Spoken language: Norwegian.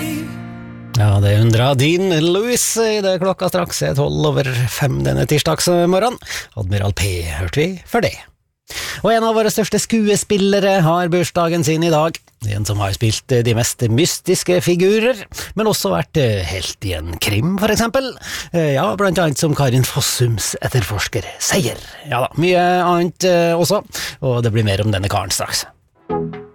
Ja, det undrer Dean Lewis I det klokka straks 5:12 denne tirsdagsmorgen. Admiral P hørte vi for det. Og en av våre største skuespillere har bursdagen sin I dag. En som har spilt de mest mystiske figurer, men også vært helt I en krim, for eksempel. Ja, blant annet som Karin Fossums etterforsker Seier. Ja da, mye annet også, og det blir mer om denne karen straks.